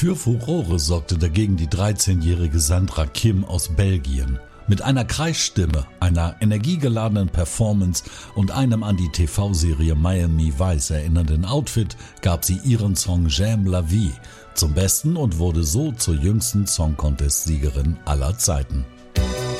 Für Furore sorgte dagegen die 13-jährige Sandra Kim aus Belgien. Mit einer Kreisstimme, einer energiegeladenen Performance und einem an die TV-Serie Miami Vice erinnernden Outfit gab sie ihren Song J'aime la vie zum Besten und wurde so zur jüngsten Song-Contest-Siegerin aller Zeiten.